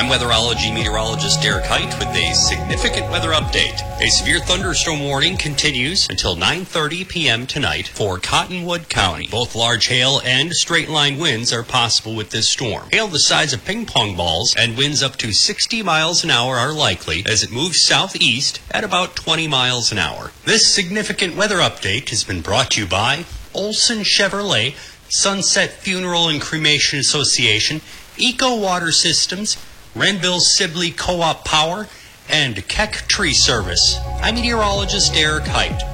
I'm weatherology meteorologist Derek Height with a significant weather update. A severe thunderstorm warning continues until 9:30 p.m. tonight for Cottonwood County. Both large hail and straight-line winds are possible with this storm. Hail the size of ping pong balls and winds up to 60 miles an hour are likely as it moves southeast at about 20 miles an hour. This significant weather update has been brought to you by Olson Chevrolet, Sunset Funeral and Cremation Association, Eco Water Systems, Renville Sibley Co-op Power, and Keck Tree Service. I'm meteorologist Derek Height.